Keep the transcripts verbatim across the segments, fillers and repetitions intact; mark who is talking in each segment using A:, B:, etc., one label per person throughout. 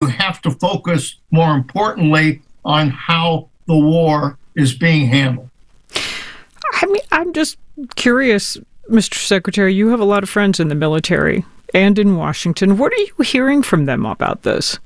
A: have to focus more importantly on how the war is being handled.
B: I mean, I'm just curious, Mister Secretary, you have a lot of friends in the military and in Washington. What are you hearing from them about this?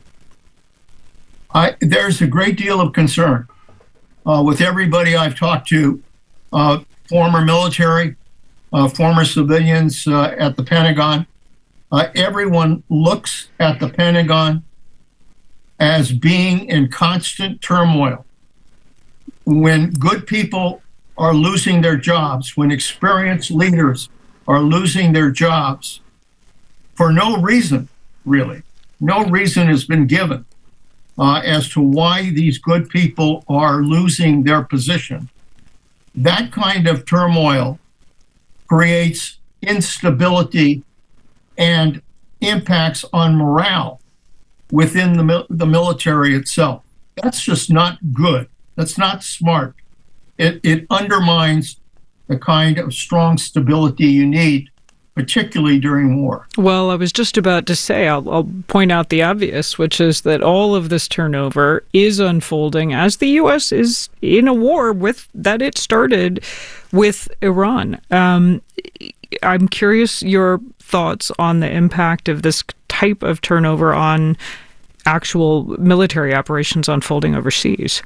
A: I, there's a great deal of concern uh, with everybody I've talked to, uh, former military, uh, former civilians uh, at the Pentagon. Uh, everyone looks at the Pentagon as being in constant turmoil. When good people are losing their jobs, when experienced leaders are losing their jobs for no reason, really, no reason has been given uh, as to why these good people are losing their position. That kind of turmoil creates instability and impacts on morale within the, mil- the military itself. That's just not good. That's not smart. It, it undermines the kind of strong stability you need, particularly during war.
B: Well, I was just about to say, I'll, I'll point out the obvious, which is that all of this turnover is unfolding as the U S is in a war with that it started with Iran. Um, I'm curious your thoughts on the impact of this type of turnover on actual military operations unfolding overseas.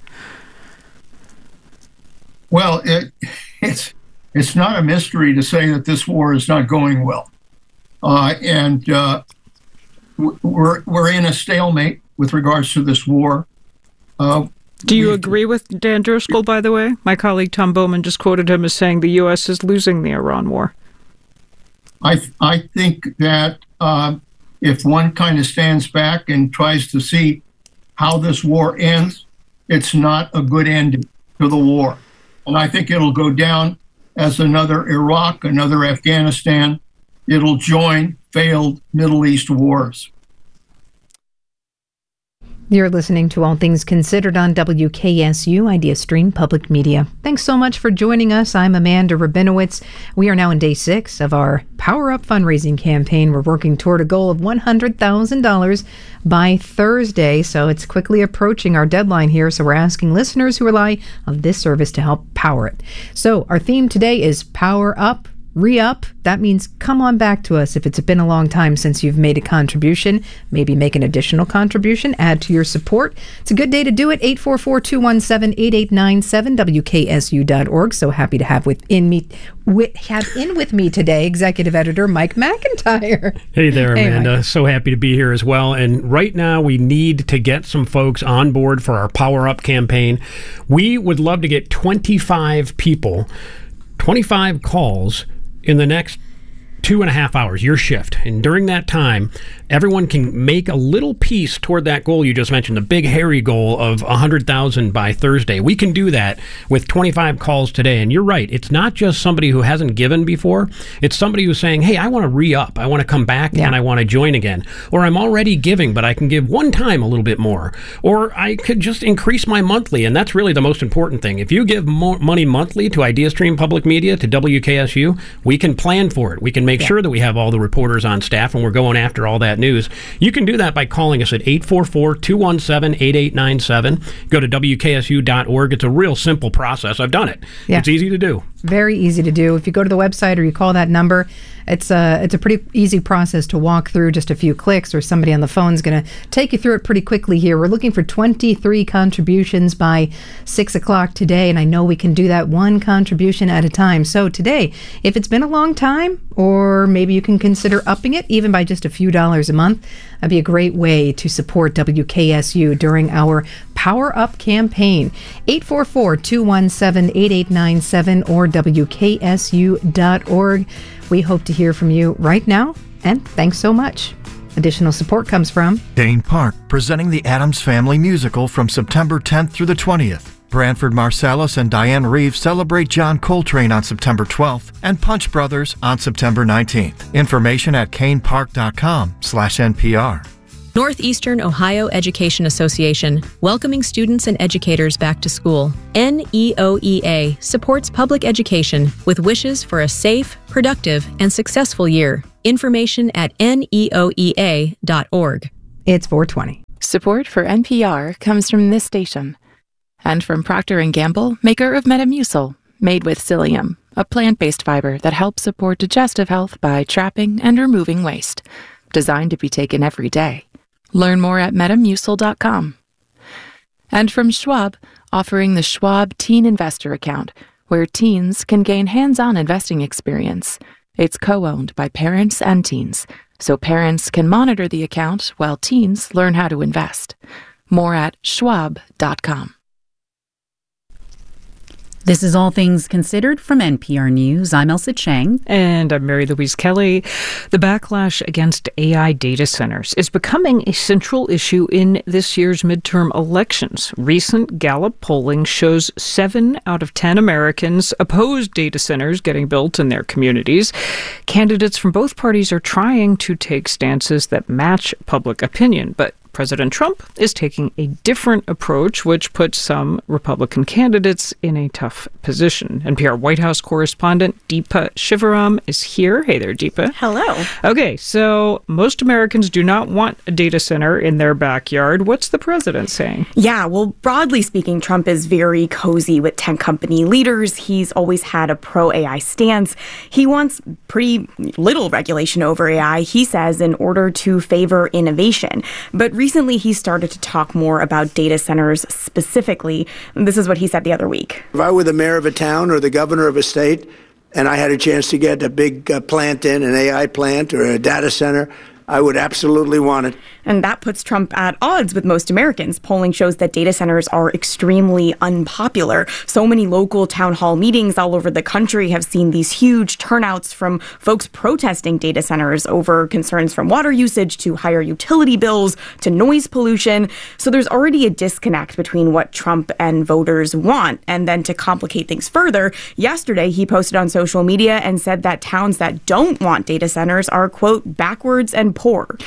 A: Well, it, it's it's not a mystery to say that this war is not going well, uh, and uh, we're we're in a stalemate with regards to this war. Uh,
B: Do you agree with Dan Driscoll? By the way, my colleague Tom Bowman just quoted him as saying the U S is losing the Iran war.
A: I I think that uh, if one kind of stands back and tries to see how this war ends, it's not a good ending to the war. And I think it'll go down as another Iraq, another Afghanistan. It'll join failed Middle East wars.
C: You're listening to All Things Considered on W K S U IdeaStream Public Media. Thanks so much for joining us. I'm Amanda Rabinowitz. We are now in day six of our Power Up fundraising campaign. We're working toward a goal of one hundred thousand dollars by Thursday, so it's quickly approaching our deadline here, so we're asking listeners who rely on this service to help power it. So our theme today is Power Up. Re-up, that means come on back to us if it's been a long time since you've made a contribution. Maybe make an additional contribution, add to your support. It's a good day to do it. eight four four, two one seven, eight eight nine seven, W K S U dot org. So happy to have within me, with, have in with me today, Executive Editor Mike McIntyre.
D: Hey there,
C: Hey,
D: Amanda.
C: Mike.
D: So happy to be here as well. And right now we need to get some folks on board for our Power Up campaign. We would love to get twenty-five people, twenty-five calls in the next two and a half hours, your shift. And during that time, everyone can make a little piece toward that goal you just mentioned, the big hairy goal of one hundred thousand by Thursday. We can do that with twenty-five calls today. And you're right, it's not just somebody who hasn't given before. It's somebody who's saying, hey, I want to re-up. I want to come back
C: Yeah.
D: and I want to join again. Or I'm already giving, but I can give one time a little bit more. Or I could just increase my monthly. And that's really the most important thing. If you give more money monthly to IdeaStream Public Media, to W K S U, we can plan for it. We can make
C: Yeah.
D: sure that we have all the reporters on staff and we're going after all that news. You can do that by calling us at eight four four, two one seven, eight eight nine seven. Go to W K S U dot org. It's a real simple process. I've done it.
C: Yeah.
D: It's easy to do.
C: Very easy to do. If you go to the website or you call that number, it's a, it's a pretty easy process to walk through, just a few clicks, or somebody on the phone is going to take you through it pretty quickly here. We're looking for twenty-three contributions by six o'clock today, and I know we can do that one contribution at a time. So today, if it's been a long time, or maybe you can consider upping it even by just a few dollars a month, that'd be a great way to support W K S U during our Power Up campaign. eight four four, two one seven, eight eight nine seven or W K S U dot org. We hope to hear from you right now, and thanks so much. Additional support comes from
E: Dane Park, presenting the Addams Family Musical from September tenth through the twentieth. Branford Marsalis and Diane Reeves celebrate John Coltrane on September twelfth and Punch Brothers on September nineteenth. Information at canepark.com slash NPR.
F: Northeastern Ohio Education Association, welcoming students and educators back to school. N E O E A supports public education with wishes for a safe, productive, and successful year. Information at N E O E A dot org.
C: It's four twenty.
G: Support for N P R comes from this station and from Procter and Gamble, maker of Metamucil, made with psyllium, a plant-based fiber that helps support digestive health by trapping and removing waste. Designed to be taken every day. Learn more at metamucil dot com. And from Schwab, offering the Schwab Teen Investor Account, where teens can gain hands-on investing experience. It's co-owned by parents and teens, so parents can monitor the account while teens learn how to invest. More at schwab dot com.
H: This is All Things Considered from N P R News. I'm Elsa Chang.
B: And I'm Mary Louise Kelly. The backlash against A I data centers is becoming a central issue in this year's midterm elections. Recent Gallup polling shows seven out of ten Americans oppose data centers getting built in their communities. Candidates from both parties are trying to take stances that match public opinion, but President Trump is taking a different approach, which puts some Republican candidates in a tough position. N P R White House correspondent Deepa Shivaram is here. Hey there, Deepa.
I: Hello.
B: Okay, so most Americans do not want a data center in their backyard. What's the president saying?
I: Yeah, well, broadly speaking, Trump is very cozy with tech company leaders. He's always had a pro-A I stance. He wants pretty little regulation over A I, he says, in order to favor innovation. But recently, he started to talk more about data centers specifically. This is what he said the other week.
J: If I were the mayor of a town or the governor of a state, and I had a chance to get a big uh, plant in, an A I plant or a data center, I would absolutely want it.
I: And that puts Trump at odds with most Americans. Polling shows that data centers are extremely unpopular. So many local town hall meetings all over the country have seen these huge turnouts from folks protesting data centers over concerns from water usage to higher utility bills to noise pollution. So there's already a disconnect between what Trump and voters want. And then to complicate things further, yesterday he posted on social media and said that towns that don't want data centers are, quote, backwards and poor.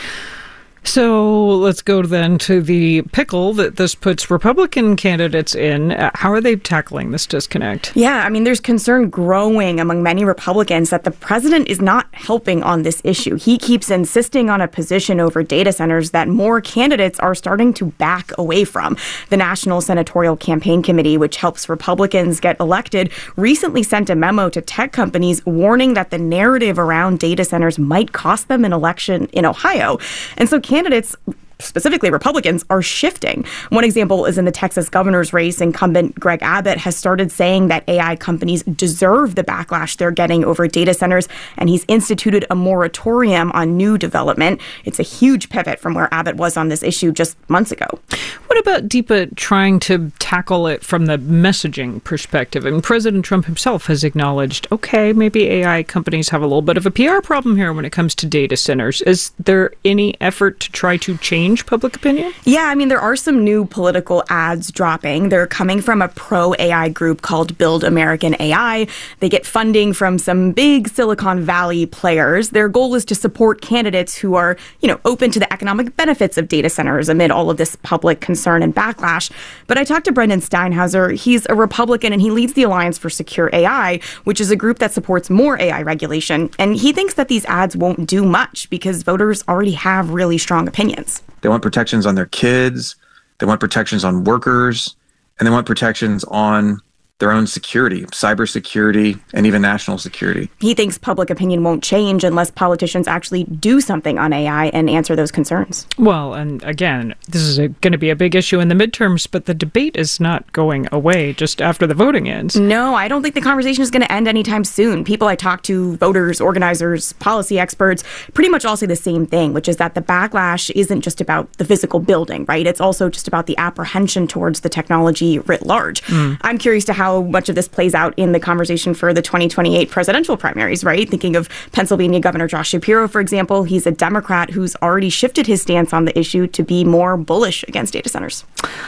B: So let's go then to the pickle that this puts Republican candidates in. Uh, how are they tackling this disconnect?
I: Yeah, I mean, there's concern growing among many Republicans that the president is not helping on this issue. He keeps insisting on a position over data centers that more candidates are starting to back away from. The National Senatorial Campaign Committee, which helps Republicans get elected, recently sent a memo to tech companies warning that the narrative around data centers might cost them an election in Ohio. And so candidates, specifically Republicans, are shifting. One example is in the Texas governor's race. Incumbent Greg Abbott has started saying that A I companies deserve the backlash they're getting over data centers, and he's instituted a moratorium on new development. It's a huge pivot from where Abbott was on this issue just months ago.
B: What about Deepa trying to tackle it from the messaging perspective? And President Trump himself has acknowledged, okay, maybe A I companies have a little bit of a P R problem here when it comes to data centers. Is there any effort to try to change public opinion?
I: Yeah, I mean, there are some new political ads dropping. They're coming from a pro-A I group called Build American A I. They get funding from some big Silicon Valley players. Their goal is to support candidates who are, you know, open to the economic benefits of data centers amid all of this public concern and backlash. But I talked to Brendan Steinhauser. He's a Republican and he leads the Alliance for Secure A I, which is a group that supports more A I regulation. And he thinks that these ads won't do much because voters already have really strong opinions.
K: They want protections on their kids, they want protections on workers, and they want protections on their own security, cybersecurity, and even national security.
I: He thinks public opinion won't change unless politicians actually do something on A I and answer those concerns.
B: Well, and again, this is going to be a big issue in the midterms, but the debate is not going away just after the voting ends.
I: No, I don't think the conversation is going to end anytime soon. People I talk to, voters, organizers, policy experts, pretty much all say the same thing, which is that the backlash isn't just about the physical building, right? It's also just about the apprehension towards the technology writ large. Mm. I'm curious to how How much of this plays out in the conversation for the twenty twenty-eight presidential primaries, right? Thinking of Pennsylvania Governor Josh Shapiro, for example. He's a Democrat who's already shifted his stance on the issue to be more bullish against data centers.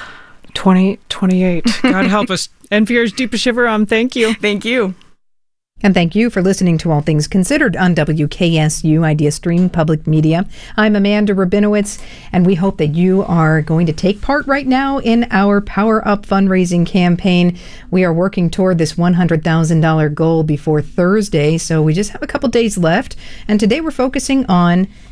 B: twenty twenty-eight. God help us. N P R's Deepa Shivaram, thank you.
I: Thank you.
C: And thank you for listening to All Things Considered on W K S U Idea Stream Public Media. I'm Amanda Rabinowitz, and we hope that you are going to take part right now in our Power Up fundraising campaign. We are working toward this one hundred thousand dollars goal before Thursday, so we just have a couple days left. And today we're focusing on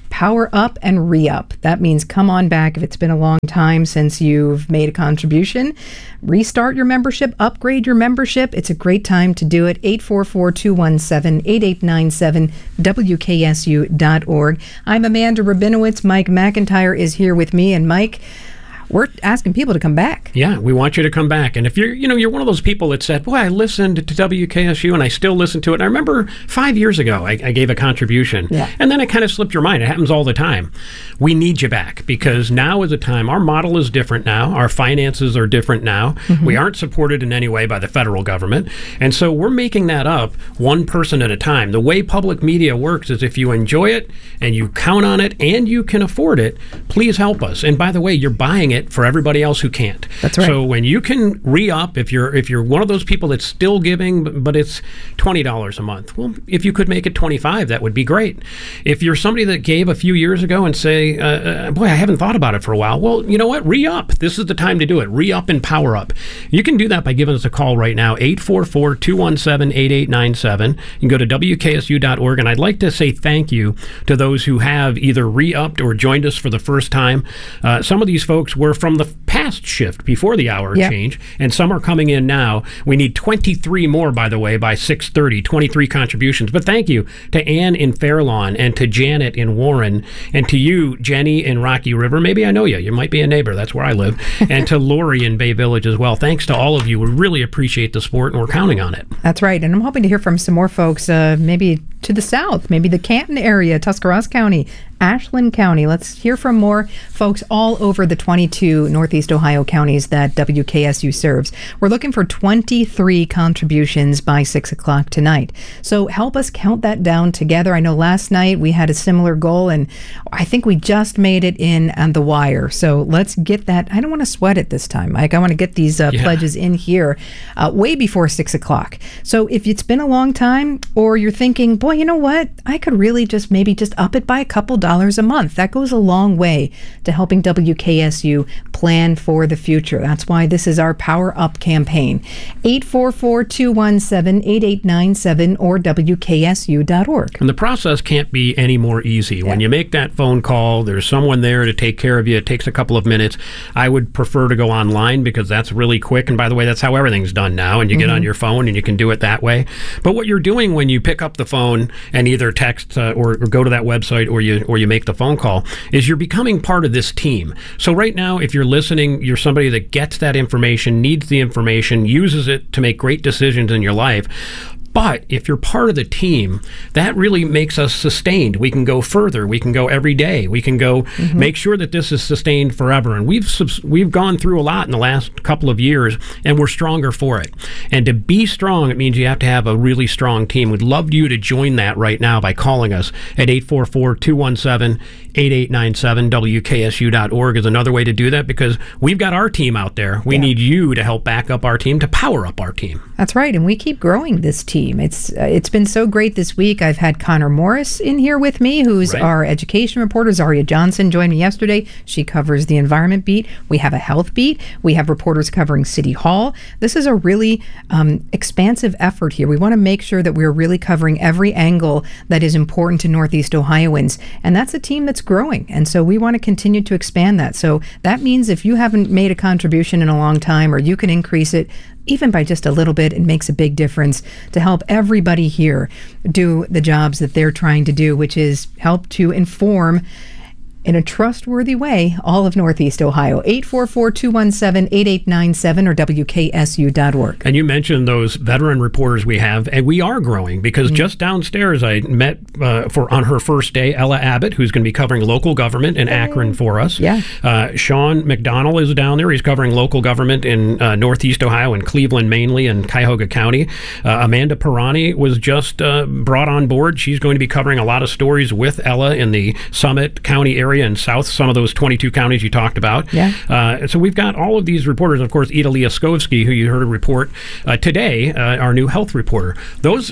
C: Power Up and Re-Up. That means come on back if it's been a long time since you've made a contribution. Restart your membership, upgrade your membership. It's a great time to do it. eight four four, two one seven, eight eight nine seven, W K S U dot org. I'm Amanda Rabinowitz. Mike McIntyre is here with me. And Mike, we're asking people to come back.
D: Yeah, we want you to come back. And if you're, you know, you're one of those people that said, boy, I listened to W K S U and I still listen to it. And I remember five years ago, I, I gave a contribution.
C: Yeah.
D: And then it kind of slipped your mind. It happens all the time. We need you back because now is the time. Our model is different now. Our finances are different now. Mm-hmm. We aren't supported in any way by the federal government. And so we're making that up one person at a time. The way public media works is if you enjoy it and you count on it and you can afford it, please help us. And by the way, you're buying it for everybody else who can't.
C: That's right.
D: So when you can re-up, if you're if you're one of those people that's still giving, but, but it's twenty dollars a month, well, if you could make it twenty-five, that would be great. If you're somebody that gave a few years ago and say, uh, uh, boy, I haven't thought about it for a while, well, you know what? Re-up. This is the time to do it. Re-up and power up. You can do that by giving us a call right now, eight four four, two one seven, eight eight nine seven. You can go to W K S U dot org, and I'd like to say thank you to those who have either re-upped or joined us for the first time. Uh, some of these folks were from the past shift before the hour
C: yep.
D: change, and some are coming in now. We need twenty-three more, by the way, by six thirty, twenty-three contributions. But thank you to Ann in Fairlawn and to Janet in Warren and to you, Jenny in Rocky River. Maybe I know you. You might be a neighbor. That's where I live. And to Lori in Bay Village as well. Thanks to all of you. We really appreciate the support, and we're counting on it.
C: That's right. And I'm hoping to hear from some more folks, uh, maybe to the south, maybe the Canton area, Tuscarawas County, Ashland County. Let's hear from more folks all over the twenty-two Northeast Ohio counties that W K S U serves. We're looking for twenty-three contributions by six o'clock tonight. So help us count that down together. I know last night we had a similar goal, and I think we just made it in on the wire. So let's get that. I don't want to sweat it this time, Mike. I want to get these uh, yeah. pledges in here uh, way before six o'clock. So if it's been a long time, or you're thinking, boy, you know what? I could really just maybe just up it by a couple dollars a month. That goes a long way to helping W K S U plan for the future. That's why this is our Power Up campaign. eight four four, two one seven, eight eight nine seven or W K S U dot org.
D: And the process can't be any more easy. Yeah. When you make that phone call, there's someone there to take care of you. It takes a couple of minutes. I would prefer to go online because that's really quick. And by the way, that's how everything's done now. And you mm-hmm. get on your phone and you can do it that way. But what you're doing when you pick up the phone and either text uh, or, or go to that website or you or you make the phone call is you're becoming part of this team. So right now, if you're listening, you're somebody that gets that information, needs the information, uses it to make great decisions in your life. But if you're part of the team, that really makes us sustained. We can go further. We can go every day. We can go mm-hmm. make sure that this is sustained forever. And we've we've gone through a lot in the last couple of years, and we're stronger for it. And to be strong, it means you have to have a really strong team. We'd love you to join that right now by calling us at eight four four, two one seven, eight eight nine seven. W K S U dot org is another way to do that because we've got our team out there. We yeah. need you to help back up our team, to power up our team.
C: That's right. And we keep growing this team. It's uh, it's been so great this week. I've had Connor Morris in here with me, who's right. our education reporter. Zaria Johnson joined me yesterday. She covers the environment beat. We have a health beat. We have reporters covering City Hall. This is a really um, expansive effort here. We want to make sure that we're really covering every angle that is important to Northeast Ohioans. And that's a team that's growing. And so we want to continue to expand that. So that means if you haven't made a contribution in a long time, or you can increase it, even by just a little bit, it makes a big difference to help everybody here do the jobs that they're trying to do, which is help to inform in a trustworthy way all of Northeast Ohio. eight four four, two one seven, eight eight nine seven or W K S U dot org.
D: And you mentioned those veteran reporters we have, and we are growing because mm-hmm. just downstairs I met uh, for on her first day Ella Abbott, who's going to be covering local government in Akron for us.
C: Yeah.
D: Uh, Sean McDonnell is down there. He's covering local government in uh, Northeast Ohio, in Cleveland mainly, and Cuyahoga County. Uh, Amanda Pirani was just uh, brought on board. She's going to be covering a lot of stories with Ella in the Summit County area and south, some of those twenty-two counties you talked about.
C: Yeah.
D: Uh, so we've got all of these reporters. Of course, Ida Liaskovsky, who you heard a report uh, today, uh, our new health reporter. Those are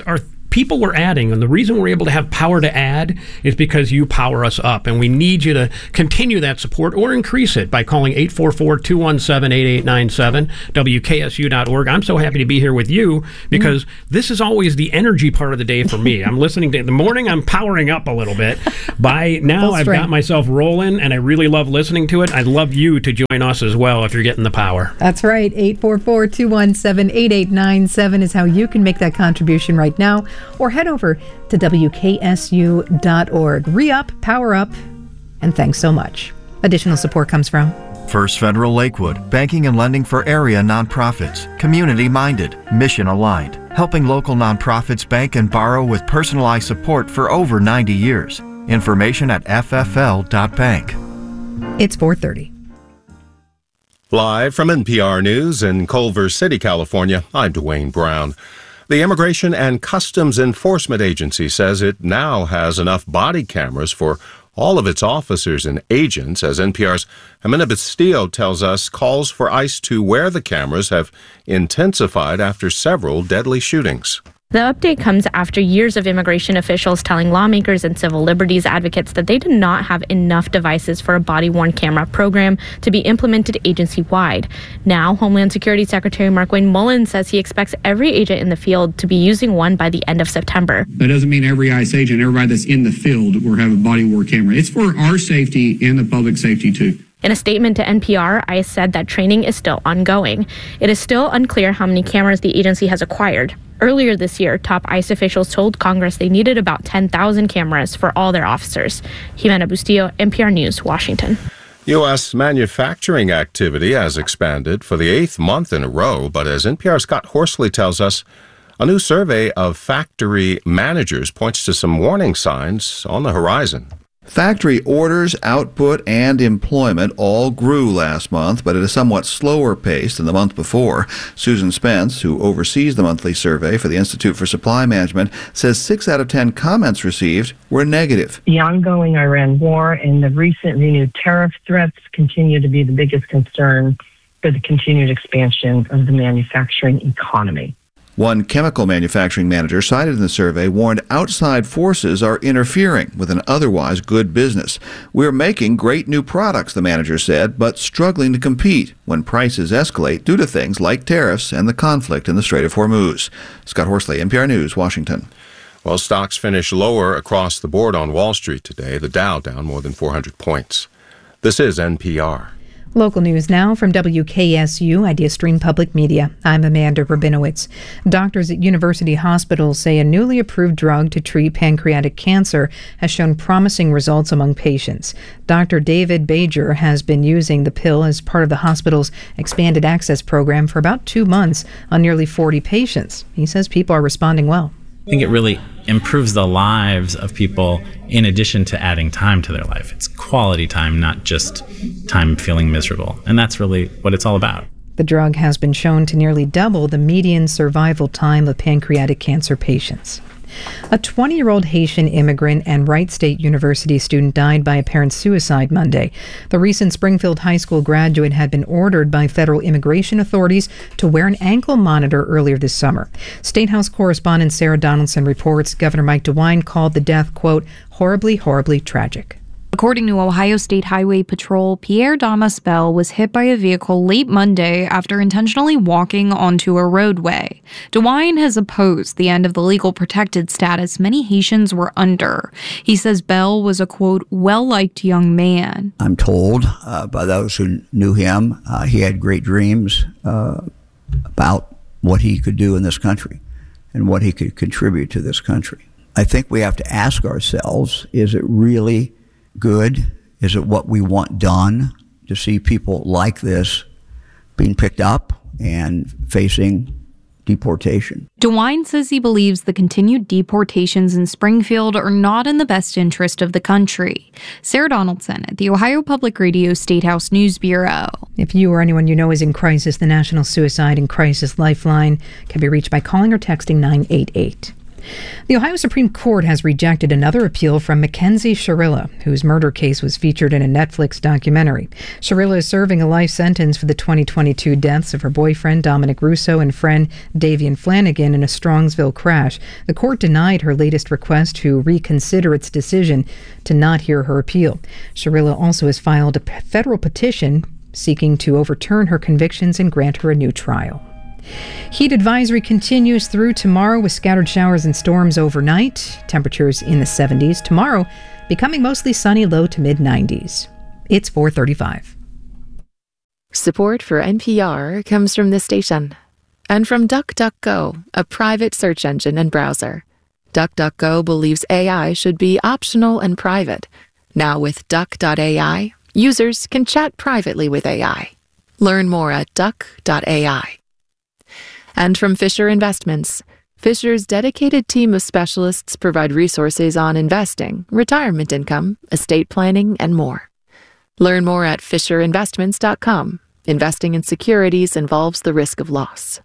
D: people we're adding, and the reason we're able to have power to add is because you power us up, and we need you to continue that support or increase it by calling eight four four, two one seven, eight eight nine seven, W K S U dot org. I'm so happy to be here with you because mm. this is always the energy part of the day for me. I'm listening to in the morning, I'm powering up a little bit. By now, I've got myself rolling, and I really love listening to it. I'd love you to join us as well if you're getting the power.
C: That's right. eight four four, two one seven, eight eight nine seven is how you can make that contribution right now, or head over to W K S U dot org. Re-up, power up, and thanks so much. Additional support comes from
E: First Federal Lakewood, banking and lending for area nonprofits, community-minded, mission-aligned, helping local nonprofits bank and borrow with personalized support for over ninety years. Information at F F L dot bank.
C: It's four thirty.
L: Live from N P R News in Culver City, California, I'm Dwayne Brown. The Immigration and Customs Enforcement Agency says it now has enough body cameras for all of its officers and agents. As N P R's Jimena Bustillo tells us, calls for ICE to wear the cameras have intensified after several deadly shootings.
M: The update comes after years of immigration officials telling lawmakers and civil liberties advocates that they did not have enough devices for a body-worn camera program to be implemented agency-wide. Now, Homeland Security Secretary Markwayne Mullin says he expects every agent in the field to be using one by the end of September.
N: That doesn't mean every ICE agent, everybody that's in the field will have a body-worn camera. It's for our safety and the public safety, too.
M: In a statement to N P R, ICE said that training is still ongoing. It is still unclear how many cameras the agency has acquired. Earlier this year, top ICE officials told Congress they needed about ten thousand cameras for all their officers. Jimena Bustillo, N P R News, Washington.
L: U S manufacturing activity has expanded for the eighth month in a row, but as N P R's Scott Horsley tells us, a new survey of factory managers points to some warning signs on the horizon.
O: Factory orders, output, and employment all grew last month, but at a somewhat slower pace than the month before. Susan Spence, who oversees the monthly survey for the Institute for Supply Management, says six out of ten comments received were negative.
P: The ongoing Iran war and the recent renewed tariff threats continue to be the biggest concern for the continued expansion of the manufacturing economy.
O: One chemical manufacturing manager cited in the survey warned outside forces are interfering with an otherwise good business. We're making great new products, the manager said, but struggling to compete when prices escalate due to things like tariffs and the conflict in the Strait of Hormuz. Scott Horsley, N P R News, Washington.
L: Well, stocks finished lower across the board on Wall Street today. The Dow down more than four hundred points. This is N P R.
C: Local news now from W K S U, Idea Stream Public Media. I'm Amanda Rabinowitz. Doctors at university hospitals say a newly approved drug to treat pancreatic cancer has shown promising results among patients. Doctor David Bajer has been using the pill as part of the hospital's expanded access program for about two months on nearly forty patients. He says people are responding well.
Q: I think it really improves the lives of people in addition to adding time to their life. It's quality time, not just time feeling miserable. And that's really what it's all about.
C: The drug has been shown to nearly double the median survival time of pancreatic cancer patients. A twenty-year-old Haitian immigrant and Wright State University student died by apparent suicide Monday. The recent Springfield High School graduate had been ordered by federal immigration authorities to wear an ankle monitor earlier this summer. State House correspondent Sarah Donaldson reports Governor Mike DeWine called the death, quote, horribly, horribly tragic.
R: According to Ohio State Highway Patrol, Pierre Damas Bell was hit by a vehicle late Monday after intentionally walking onto a roadway. DeWine has opposed the end of the legal protected status many Haitians were under. He says Bell was a, quote, well-liked young man.
S: I'm told uh, by those who knew him, uh, he had great dreams uh, about what he could do in this country and what he could contribute to this country. I think we have to ask ourselves, is it really good? Is it what we want done to see people like this being picked up and facing deportation?
R: DeWine says he believes the continued deportations in Springfield are not in the best interest of the country. Sarah Donaldson at the Ohio Public Radio State House News Bureau.
C: If you or anyone you know is in crisis, the National Suicide and Crisis Lifeline can be reached by calling or texting nine eight eight. The Ohio Supreme Court has rejected another appeal from Mackenzie Sharilla, whose murder case was featured in a Netflix documentary. Sharilla is serving a life sentence for the twenty twenty-two deaths of her boyfriend Dominic Russo and friend Davian Flanagan in a Strongsville crash. The court denied her latest request to reconsider its decision to not hear her appeal. Sharilla also has filed a federal petition seeking to overturn her convictions and grant her a new trial. Heat advisory continues through tomorrow with scattered showers and storms overnight. Temperatures in the seventies. Tomorrow, becoming mostly sunny, low to mid nineties. It's four thirty-five.
G: Support for N P R comes from this station and from DuckDuckGo, a private search engine and browser. DuckDuckGo believes A I should be optional and private. Now with duck dot A I, users can chat privately with A I. Learn more at duck dot A I. And from Fisher Investments. Fisher's dedicated team of specialists provide resources on investing, retirement income, estate planning, and more. Learn more at fisher investments dot com. Investing in securities involves the risk of loss.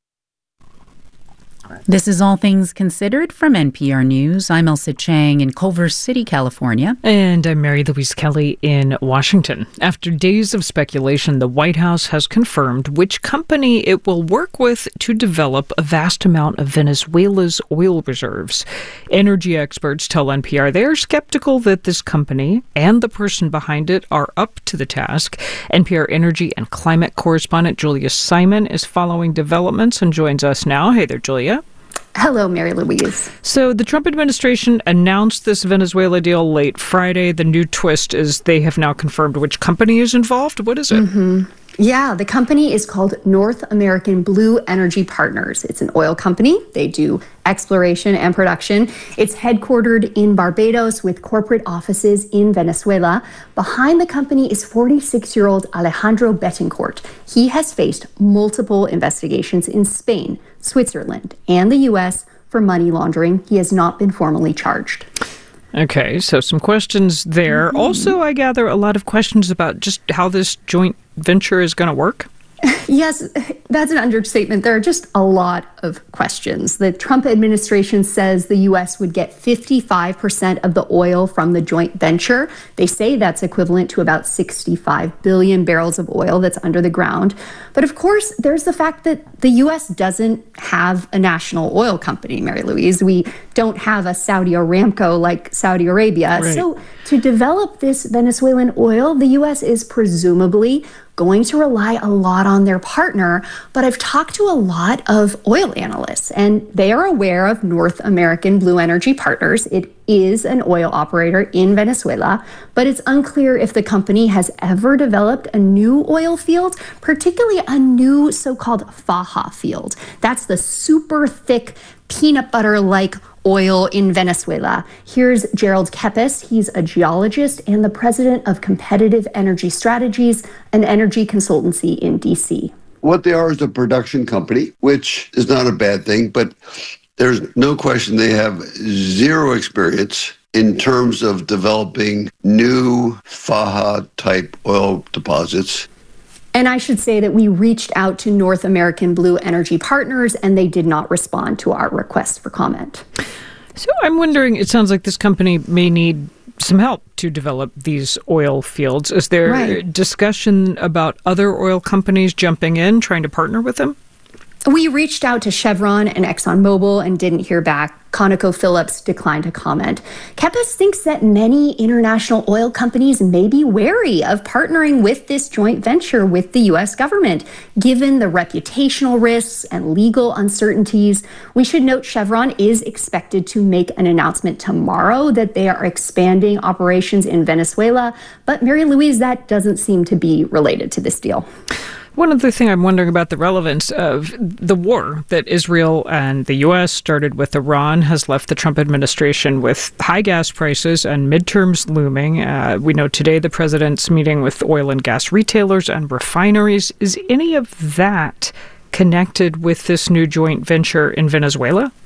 H: This is All Things Considered from N P R News. I'm Elsa Chang in Culver City, California.
B: And I'm Mary Louise Kelly in Washington. After days of speculation, the White House has confirmed which company it will work with to develop a vast amount of Venezuela's oil reserves. Energy experts tell N P R they are skeptical that this company and the person behind it are up to the task. N P R energy and climate correspondent Julia Simon is following developments and joins us now. Hey there, Julia.
T: Hello, Mary Louise.
B: So the Trump administration announced this Venezuela deal late Friday. The new twist is they have now confirmed which company is involved. What is it?
T: Mm-hmm. Yeah, the company is called North American Blue Energy Partners. It's an oil company. They do exploration and production. It's headquartered in Barbados with corporate offices in Venezuela. Behind the company is forty-six-year-old Alejandro Betancourt. He has faced multiple investigations in Spain, Switzerland, and the U S for money laundering. He has not been formally charged.
B: Okay, so some questions there. Mm-hmm. Also, I gather a lot of questions about just how this joint venture is going to work.
T: Yes, that's an understatement. There are just a lot of questions. The Trump administration says the U S would get fifty-five percent of the oil from the joint venture. They say that's equivalent to about sixty-five billion barrels of oil that's under the ground. But of course, there's the fact that the U S doesn't have a national oil company, Mary Louise. We don't have a Saudi Aramco like Saudi Arabia.
B: Right.
T: So to develop this Venezuelan oil, the U S is presumably going to rely a lot on their partner, but I've talked to a lot of oil analysts, and they are aware of North American Blue Energy Partners. It is an oil operator in Venezuela, but it's unclear if the company has ever developed a new oil field, particularly a new so-called Faja field. That's the super thick peanut butter-like oil in Venezuela. Here's Gerald Kepes. He's a geologist and the president of Competitive Energy Strategies, an energy consultancy in D C.
U: What they are is a production company, which is not a bad thing, but there's no question they have zero experience in terms of developing new Faja-type oil deposits.
T: And I should say that we reached out to North American Blue Energy Partners, and they did not respond to our request for comment.
B: So I'm wondering, it sounds like this company may need some help to develop these oil fields. Is there
T: Right.
B: discussion about other oil companies jumping in, trying to partner with them?
T: We reached out to Chevron and ExxonMobil and didn't hear back. ConocoPhillips declined to comment. Kepes thinks that many international oil companies may be wary of partnering with this joint venture with the U S government, given the reputational risks and legal uncertainties. We should note Chevron is expected to make an announcement tomorrow that they are expanding operations in Venezuela, but Mary Louise, that doesn't seem to be related to this deal.
B: One other thing I'm wondering about the relevance of the war that Israel and the U S started with Iran has left the Trump administration with high gas prices and midterms looming. Uh, we know today the president's meeting with oil and gas retailers and refineries. Is any of that connected with this new joint venture in Venezuela?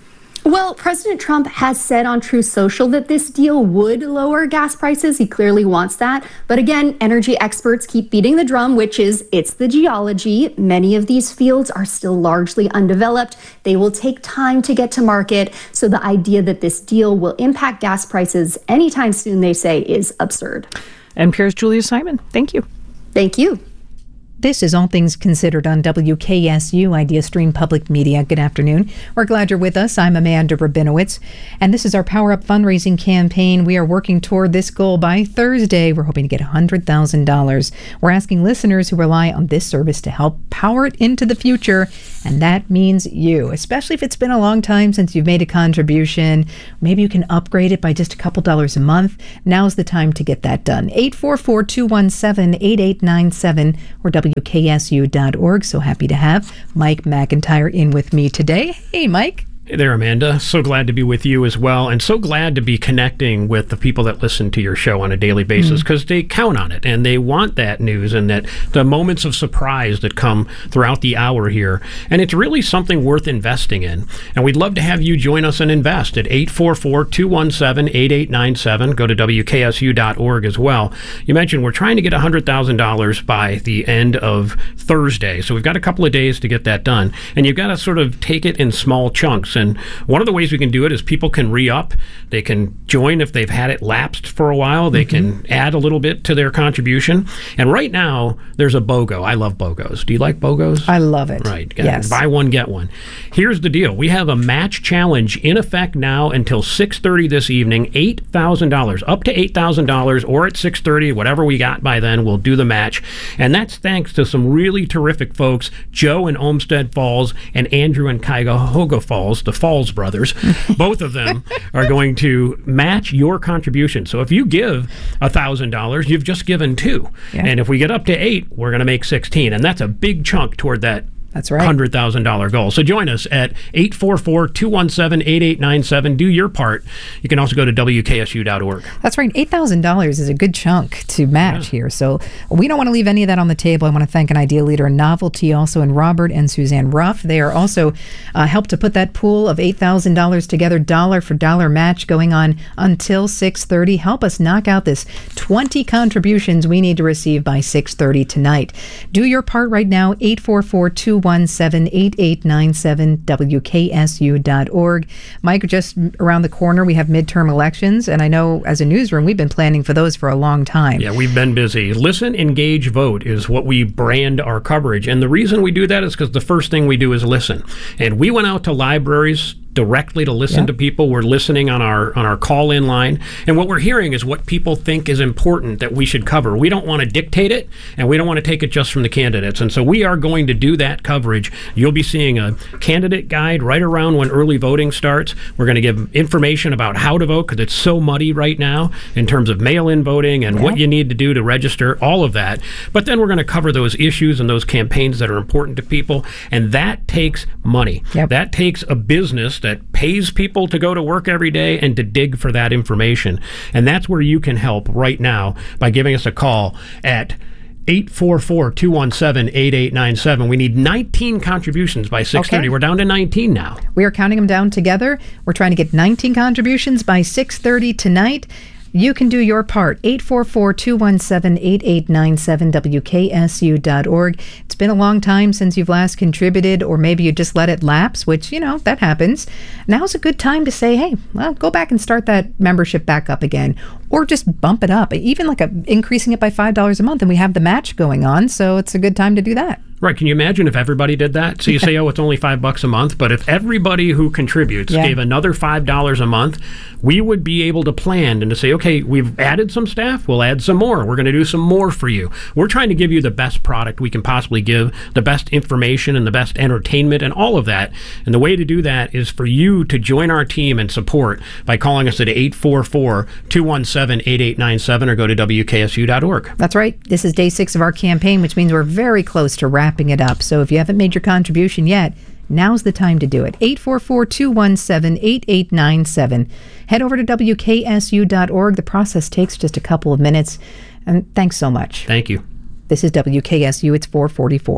T: Well, President Trump has said on Truth Social that this deal would lower gas prices. He clearly wants that. But again, energy experts keep beating the drum, which is it's the geology. Many of these fields are still largely undeveloped. They will take time to get to market. So the idea that this deal will impact gas prices anytime soon, they say, is absurd.
B: N P R's Julia Simon, thank you.
T: Thank you.
C: This is All Things Considered on W K S U Idea Stream Public Media. Good afternoon. We're glad you're with us. I'm Amanda Rabinowitz, and this is our Power Up fundraising campaign. We are working toward this goal by Thursday. We're hoping to get one hundred thousand dollars. We're asking listeners who rely on this service to help power it into the future, and that means you, especially if it's been a long time since you've made a contribution. Maybe you can upgrade it by just a couple dollars a month. Now's the time to get that done. eight four four, two one seven, eight eight nine seven or W K S U dot org. So happy to have Mike McIntyre in with me today. Hey, Mike.
D: Hey there, Amanda. So glad to be with you as well, and so glad to be connecting with the people that listen to your show on a daily basis, because mm. they count on it, and they want that news and that the moments of surprise that come throughout the hour here. And it's really something worth investing in. And we'd love to have you join us and invest at eight four four, two one seven, eight eight nine seven. Go to W K S U dot org as well. You mentioned we're trying to get one hundred thousand dollars by the end of Thursday, so we've got a couple of days to get that done. And you've got to sort of take it in small chunks. And one of the ways we can do it is people can re-up. They can join if they've had it lapsed for a while. They mm-hmm. can add a little bit to their contribution. And right now, there's a BOGO. I love BOGOs. Do you like BOGOs?
C: I love it.
D: Right.
C: Yes.
D: Buy one, get one. Here's the deal. We have a match challenge in effect now until six thirty this evening, eight thousand dollars. Up to eight thousand dollars, or at six thirty, whatever we got by then, we'll do the match. And that's thanks to some really terrific folks, Joe in Olmsted Falls and Andrew in Cuyahoga Falls, the Falls brothers. Both of them are going to match your contribution. So if you give one thousand dollars, you've just given two. Yeah. And if we get up to eight, we're going to make sixteen. And that's a big chunk toward that
C: That's right.
D: one hundred thousand dollars goal. So join us at eight four four, two one seven, eight eight nine seven. Do your part. You can also go to W K S U dot org.
C: That's right. eight thousand dollars is a good chunk to match yeah. here. So we don't want to leave any of that on the table. I want to thank an idea leader in Novelty also, and Robert and Suzanne Ruff. They are also uh, helped to put that pool of eight thousand dollars together, dollar for dollar match going on until six thirty. Help us knock out this twenty contributions we need to receive by six thirty tonight. Do your part right now. eight four four, two one seven, eight eight nine seven, W K S U dot org. Mike, just around the corner, we have midterm elections, and I know as a newsroom, we've been planning for those for a long time.
D: Yeah, we've been busy. Listen, engage, vote is what we brand our coverage, and the reason we do that is because the first thing we do is listen. And we went out to libraries directly to listen yeah. to people. We're listening on our on our call-in line, and what we're hearing is what people think is important that we should cover. We don't want to dictate it, and we don't want to take it just from the candidates, and so we are going to do that coverage. You'll be seeing a candidate guide right around when early voting starts. We're going to give information about how to vote, because it's so muddy right now in terms of mail-in voting and yeah. what you need to do to register, all of that. But then we're going to cover those issues and those campaigns that are important to people, and that takes money. Yep. That takes a business that pays people to go to work every day and to dig for that information. And that's where you can help right now by giving us a call at eight four four, two one seven, eight eight nine seven. We need nineteen contributions by six thirty. Okay. We're down to nineteen now.
C: We are counting them down together. We're trying to get nineteen contributions by six thirty tonight. You can do your part. eight four four, two one seven, eight eight nine seven, W K S U dot org. It's been a long time since you've last contributed, or maybe you just let it lapse, which, you know, that happens. Now's a good time to say, hey, well, go back and start that membership back up again, or just bump it up, even like a, increasing it by five dollars a month, and we have the match going on, so it's a good time to do that.
D: Right. Can you imagine if everybody did that? So you say, oh, it's only five bucks a month. But if everybody who contributes yeah. gave another five dollars a month, we would be able to plan and to say, okay, we've added some staff. We'll add some more. We're going to do some more for you. We're trying to give you the best product we can possibly give, the best information and the best entertainment and all of that. And the way to do that is for you to join our team and support by calling us at eight four four, two one seven, eight eight nine seven or go to W K S U dot org.
C: That's right. This is day six of our campaign, which means we're very close to wrapping it up. So if you haven't made your contribution yet, now's the time to do it. eight four four, two one seven, eight eight nine seven. Head over to W K S U dot org. The process takes just a couple of minutes. And thanks so much.
D: Thank you.
C: This is W K S U. It's four forty-four.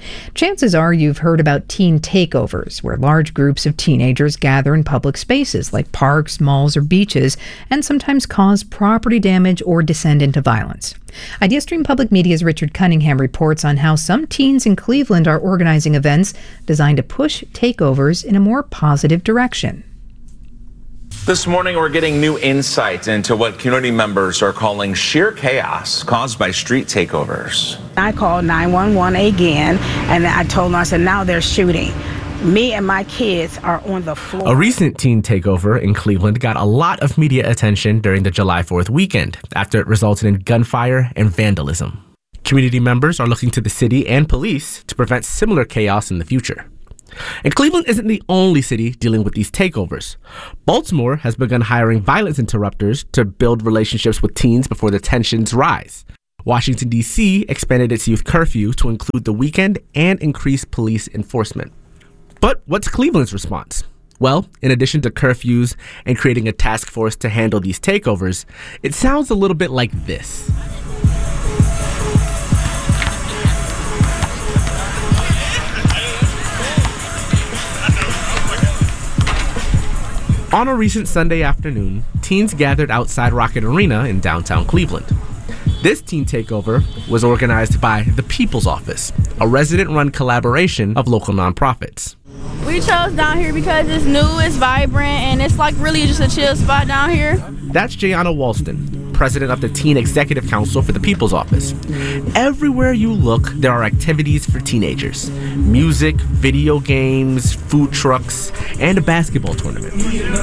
C: Chances are you've heard about teen takeovers, where large groups of teenagers gather in public spaces like parks, malls, or beaches, and sometimes cause property damage or descend into violence. IdeaStream Public Media's Richard Cunningham reports on how some teens in Cleveland are organizing events designed to push takeovers in a more positive direction.
A: This morning, we're getting new insight into what community members are calling sheer chaos caused by street takeovers.
V: I called nine one one again, and I told them, I said, now they're shooting. Me and my kids are on the floor.
W: A recent teen takeover in Cleveland got a lot of media attention during the July fourth weekend after it resulted in gunfire and vandalism. Community members are looking to the city and police to prevent similar chaos in the future. And Cleveland isn't the only city dealing with these takeovers. Baltimore has begun hiring violence interrupters to build relationships with teens before the tensions rise. Washington, D C expanded its youth curfew to include the weekend and increase police enforcement. But what's Cleveland's response? Well, in addition to curfews and creating a task force to handle these takeovers, it sounds a little bit like this. On a recent Sunday afternoon, teens gathered outside Rocket Arena in downtown Cleveland. This teen takeover was organized by The People's Office, a resident-run collaboration of local nonprofits.
X: We chose down here because it's new, it's vibrant, and it's like really just a chill spot down here.
W: That's Jayana Walston, president of the Teen Executive Council for The People's Office. Everywhere you look, there are activities for teenagers. Music, video games, food trucks, and a basketball tournament.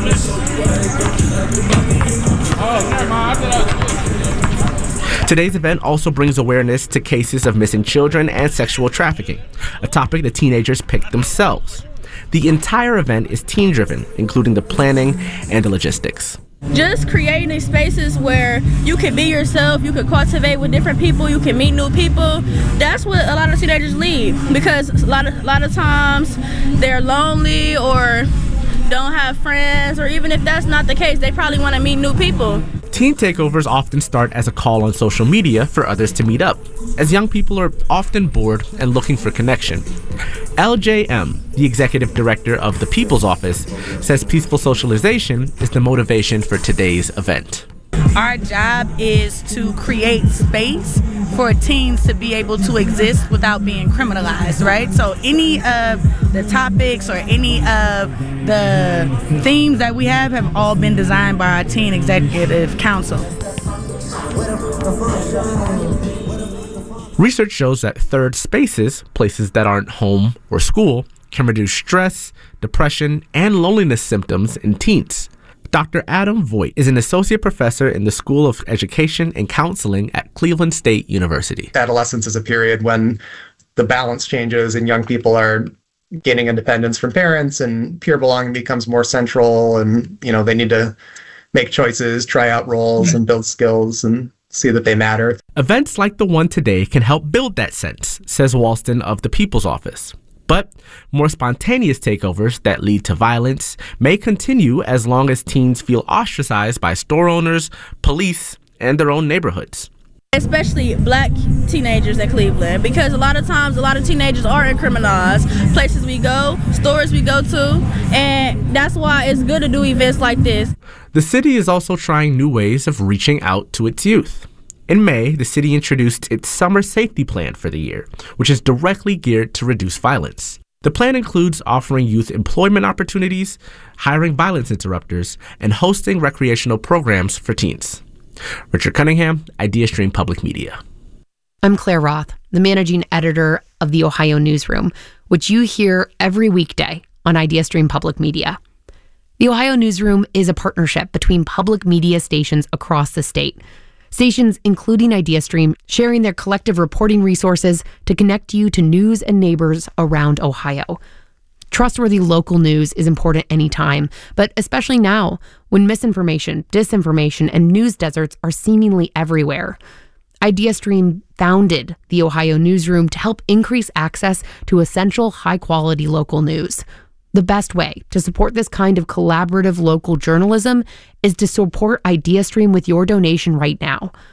W: Today's event also brings awareness to cases of missing children and sexual trafficking, a topic the teenagers picked themselves. The entire event is teen-driven, including the planning and the logistics.
X: Just creating these spaces where you can be yourself, you can cultivate with different people, you can meet new people. That's what a lot of teenagers leave, because a lot of, a lot of times they're lonely or don't have friends, or even if that's not the case, they probably want to meet new people.
W: Teen takeovers often start as a call on social media for others to meet up, as young people are often bored and looking for connection. L J M, the executive director of The People's Office, says peaceful socialization is the motivation for today's event.
V: Our job is to create space for teens to be able to exist without being criminalized, right? So any of the topics or any of the themes that we have have all been designed by our Teen Executive Council.
W: Research shows that third spaces, places that aren't home or school, can reduce stress, depression, and loneliness symptoms in teens. Doctor Adam Voigt is an associate professor in the School of Education and Counseling at Cleveland State University.
Y: Adolescence is a period when the balance changes and young people are gaining independence from parents, and peer belonging becomes more central, and you know they need to make choices, try out roles, and build skills and see that they matter.
W: Events like the one today can help build that sense, says Walston of The People's Office. But more spontaneous takeovers that lead to violence may continue as long as teens feel ostracized by store owners, police, and their own neighborhoods.
X: Especially black teenagers in Cleveland, because a lot of times a lot of teenagers are in criminalized places we go, stores we go to, and that's why it's good to do events like this.
W: The city is also trying new ways of reaching out to its youth. In May, the city introduced its summer safety plan for the year, which is directly geared to reduce violence. The plan includes offering youth employment opportunities, hiring violence interrupters, and hosting recreational programs for teens. Richard Cunningham, IdeaStream Public Media.
Z: I'm Claire Roth, the managing editor of the Ohio Newsroom, which you hear every weekday on IdeaStream Public Media. The Ohio Newsroom is a partnership between public media stations across the state. Stations including IdeaStream sharing their collective reporting resources to connect you to news and neighbors around Ohio. Trustworthy local news is important anytime, but especially now when misinformation, disinformation, and news deserts are seemingly everywhere. IdeaStream founded the Ohio Newsroom to help increase access to essential, high-quality local news. The best way to support this kind of collaborative local journalism is to support IdeaStream with your donation right now.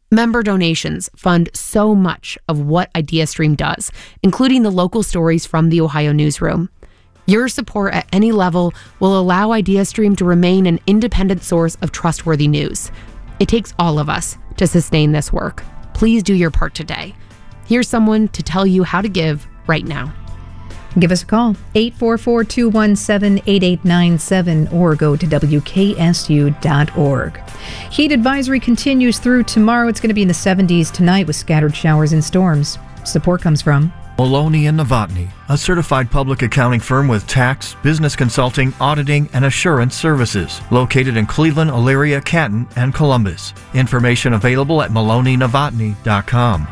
Z: Member donations fund so much of what IdeaStream does, including the local stories from the Ohio Newsroom. Your support at any level will allow IdeaStream to remain an independent source of trustworthy news. It takes all of us to sustain this work. Please do your part today. Here's someone to tell you how to give right now.
C: Give us a call, eight four four, two one seven, eight eight nine seven, or go to W K S U dot org. Heat advisory continues through tomorrow. It's going to be in the seventies tonight with scattered showers and storms. Support comes from
E: Maloney and Novotny, a certified public accounting firm with tax, business consulting, auditing, and assurance services, located in Cleveland, Elyria, Canton, and Columbus. Information available at maloney novotny dot com.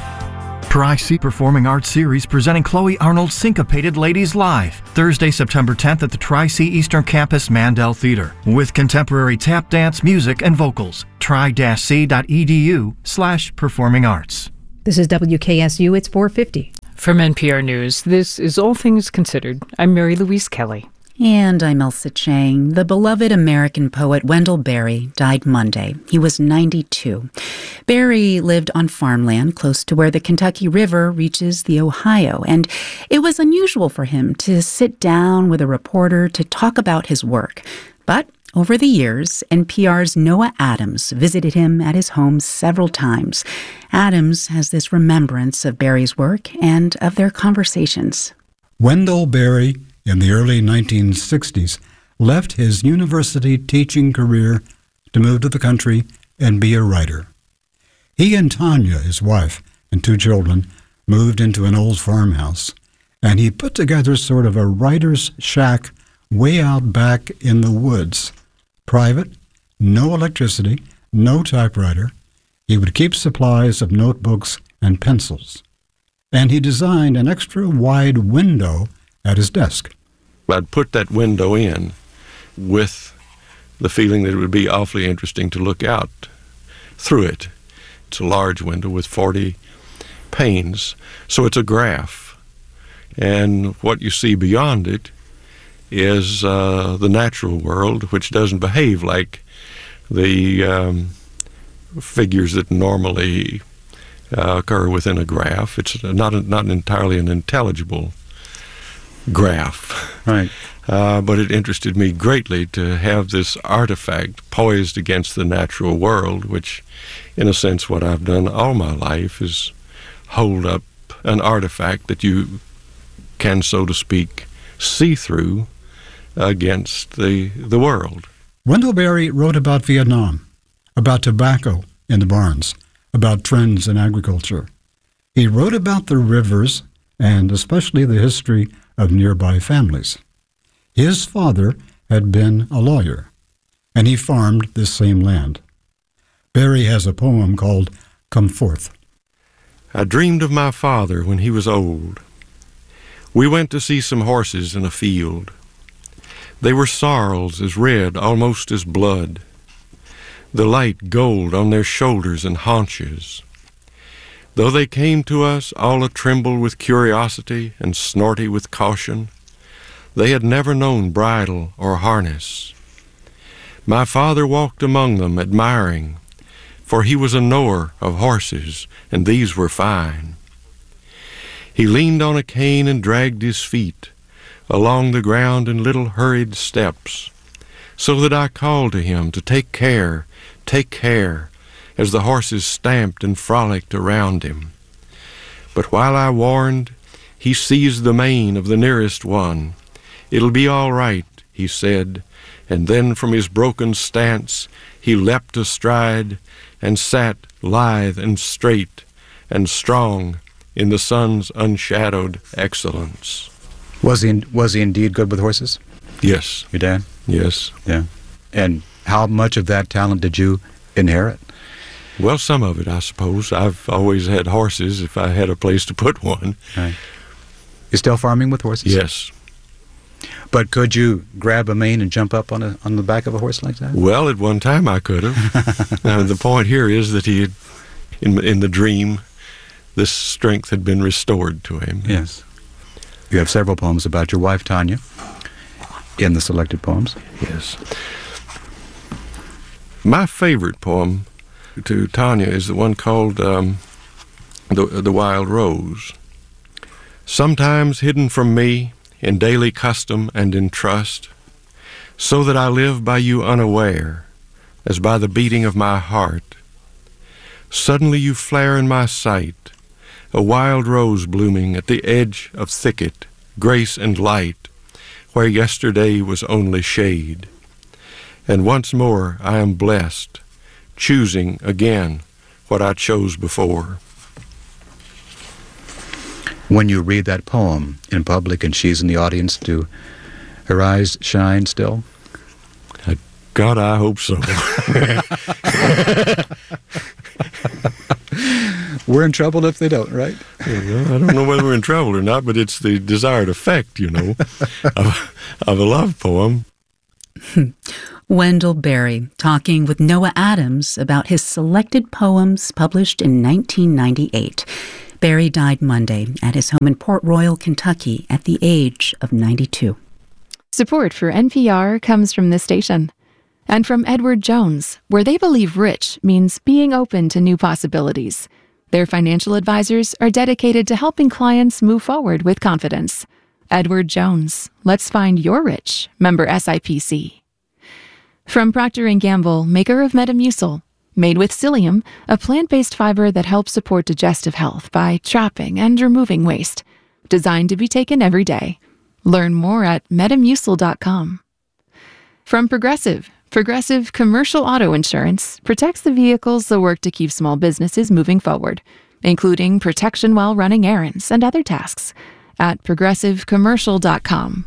E: Tri-C Performing Arts Series presenting Chloe Arnold's Syncopated Ladies Live, Thursday, September tenth at the Tri-C Eastern Campus Mandel Theater, with contemporary tap dance, music, and vocals. tri-c.edu slash performing arts.
C: This is W K S U. It's four fifty.
B: From N P R News, this is All Things Considered. I'm Mary Louise Kelly.
H: And I'm Elsa Chang. The beloved American poet Wendell Berry died Monday. He was ninety-two. Berry lived on farmland close to where the Kentucky River reaches the Ohio, and it was unusual for him to sit down with a reporter to talk about his work. But over the years, N P R's Noah Adams visited him at his home several times. Adams has this remembrance of Berry's work and of their conversations.
F: Wendell Berry, in the early nineteen sixties, left his university teaching career to move to the country and be a writer. He and Tanya, his wife, and two children, moved into an old farmhouse, and he put together sort of a writer's shack way out back in the woods. Private, no electricity, no typewriter. He would keep supplies of notebooks and pencils. And he designed an extra wide window at his desk.
I: I'd put that window in with the feeling that it would be awfully interesting to look out through it. It's a large window with forty panes, so it's a graph. And what you see beyond it is uh, the natural world, which doesn't behave like the um, figures that normally uh, occur within a graph. It's not a, not entirely an intelligible graph.
F: Right.
I: Uh, but it interested me greatly to have this artifact poised against the natural world, which, in a sense, what I've done all my life is hold up an artifact that you can, so to speak, see through against the the world.
F: Wendell Berry wrote about Vietnam, about tobacco in the barns, about trends in agriculture. He wrote about the rivers and especially the history of nearby families. His father had been a lawyer, and he farmed this same land. Berry has a poem called Come Forth.
I: I dreamed of my father when he was old. We went to see some horses in a field. They were sorrels as red, almost as blood, the light gold on their shoulders and haunches. Though they came to us all a-tremble with curiosity and snorty with caution, they had never known bridle or harness. My father walked among them, admiring, for he was a knower of horses, and these were fine. He leaned on a cane and dragged his feet along the ground in little hurried steps, so that I called to him to take care, take care, as the horses stamped and frolicked around him. But while I warned, he seized the mane of the nearest one. It'll be all right, he said, and then from his broken stance he leapt astride and sat lithe and straight and strong in the sun's unshadowed excellence.
J: Was he was he indeed good with horses?
I: Yes.
J: Your dad?
I: Yes.
J: Yeah. And how much of that talent did you inherit?
I: Well, some of it, I suppose. I've always had horses if I had a place to put one.
J: Right. You're still farming with horses?
I: Yes.
J: But could you grab a mane and jump up on a on the back of a horse like that?
I: Well, at one time I could have. Now, the point here is that he had, in, in the dream, this strength had been restored to him.
J: Yes. You have several poems about your wife, Tanya, in the selected poems.
I: Yes. My favorite poem to Tanya is the one called um, the, the Wild Rose. Sometimes hidden from me in daily custom and in trust, so that I live by you unaware, as by the beating of my heart. Suddenly you flare in my sight, a wild rose blooming at the edge of thicket, grace and light, where yesterday was only shade. And once more I am blessed, choosing again what I chose before.
J: When you read that poem in public and she's in the audience, do her eyes shine still?
I: God, I hope so.
J: We're in trouble if they don't, right?
I: Well, I don't know whether we're in trouble or not, but it's the desired effect, you know, of, of a love poem.
H: Wendell Berry talking with Noah Adams about his selected poems published in nineteen ninety-eight. Berry died Monday at his home in Port Royal, Kentucky, at the age of ninety-two.
G: Support for N P R comes from this station and from Edward Jones, where they believe rich means being open to new possibilities. Their financial advisors are dedicated to helping clients move forward with confidence. Edward Jones, let's find your rich, member S I P C. From Procter and Gamble, maker of Metamucil, made with psyllium, a plant-based fiber that helps support digestive health by trapping and removing waste. Designed to be taken every day. Learn more at metamucil dot com. From Progressive, Progressive Commercial Auto Insurance protects the vehicles that work to keep small businesses moving forward, including protection while running errands and other tasks, at progressive commercial dot com.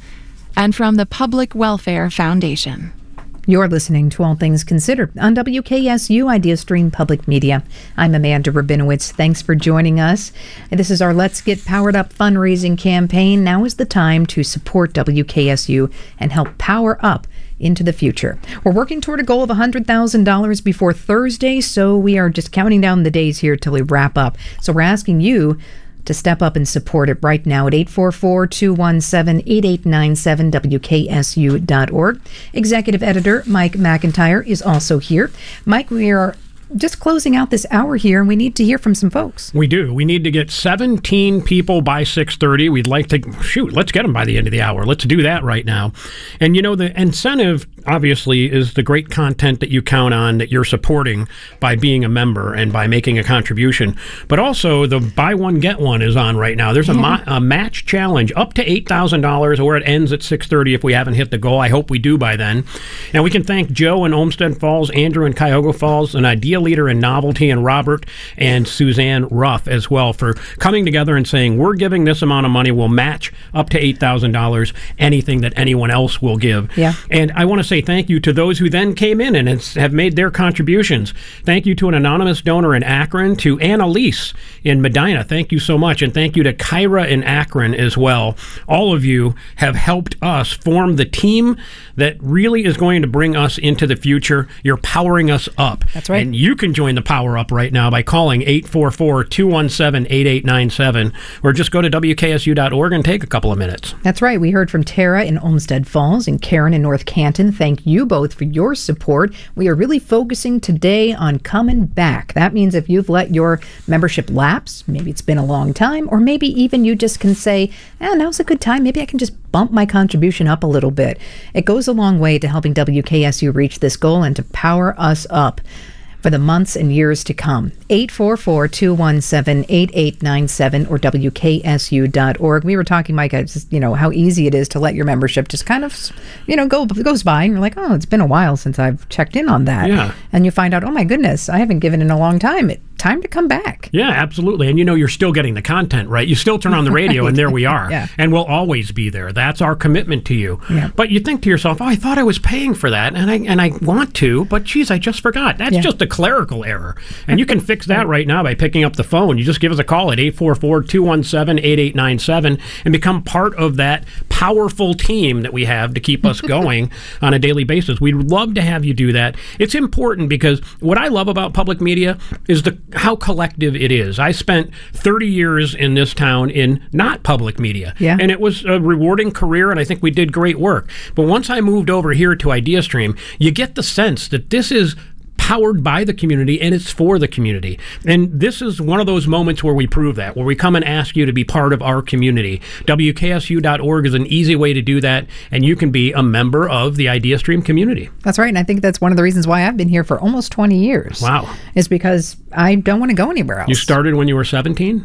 G: And from the Public Welfare Foundation.
C: You're listening to All Things Considered on W K S U IdeaStream Public Media. I'm Amanda Rabinowitz. Thanks for joining us. This is our Let's Get Powered Up fundraising campaign. Now is the time to support W K S U and help power up into the future. We're working toward a goal of one hundred thousand dollars before Thursday, so we are just counting down the days here till we wrap up. So we're asking you to step up and support it right now at eight four four, two one seven, eight eight nine seven, W K S U dot org. Executive Editor Mike McIntyre is also here. Mike, we are just closing out this hour here, and we need to hear from some folks.
D: We do. We need to get seventeen people by six thirty. We'd like to, shoot, let's get them by the end of the hour. Let's do that right now. And, you know, the incentive, obviously, is the great content that you count on, that you're supporting by being a member and by making a contribution. But also, the buy one, get one is on right now. There's a, yeah. ma- a match challenge up to eight thousand dollars, or it ends at six thirty if we haven't hit the goal. I hope we do by then. And we can thank Joe in Olmsted Falls, Andrew in Cuyahoga Falls, an Idea Leader in Novelty, and Robert and Suzanne Ruff as well for coming together and saying, we're giving this amount of money, we'll match up to eight thousand dollars, anything that anyone else will give.
C: Yeah.
D: And I want to say thank you to those who then came in and have made their contributions. Thank you to an anonymous donor in Akron, to Annalise in Medina. Thank you so much. And thank you to Kyra in Akron as well. All of you have helped us form the team that really is going to bring us into the future. You're powering us up.
C: That's right.
D: And you can join the Power Up right now by calling eight four four, two one seven, eight eight nine seven, or just go to W K S U dot org and take a couple of minutes.
C: That's right. We heard from Tara in Olmsted Falls and Karen in North Canton. Thank you both for your support. We are really focusing today on coming back. That means if you've let your membership lapse, maybe it's been a long time, or maybe even you just can say, oh, now's a good time. Maybe I can just bump my contribution up a little bit. It goes a long way to helping W K S U reach this goal and to power us up for the months and years to come. eight four four, two one seven, eight eight nine seven or W K S U dot org. We were talking, Mike, just, you know, how easy it is to let your membership just kind of, you know, go goes by, and you're like, oh, it's been a while since I've checked in on that.
D: Yeah.
C: And you find out, oh my goodness, I haven't given in a long time. It, time to come back.
D: Yeah, absolutely. And you know, you're still getting the content, right? You still turn on the radio and there we are.
C: Yeah.
D: And we'll always be there. That's our commitment to you.
C: Yeah.
D: But you think to yourself, oh, I thought I was paying for that and I and I want to, but geez, I just forgot. That's
C: Yeah.
D: just a clerical error. And you can fix that right now by picking up the phone. You just give us a call at eight four four, two one seven, eight eight nine seven and become part of that powerful team that we have to keep us going on a daily basis. We'd love to have you do that. It's important because what I love about public media is the how collective it is. I spent thirty years in this town in not public media.
C: Yeah.
D: And it was a rewarding career, and I think we did great work. But once I moved over here to IdeaStream, you get the sense that this is powered by the community, and it's for the community. And this is one of those moments where we prove that, where we come and ask you to be part of our community. W K S U dot org is an easy way to do that, and you can be a member of the IdeaStream community.
C: That's right, and I think that's one of the reasons why I've been here for almost twenty years.
D: Wow.
C: Is because I don't want to go anywhere else.
D: You started when you were seventeen?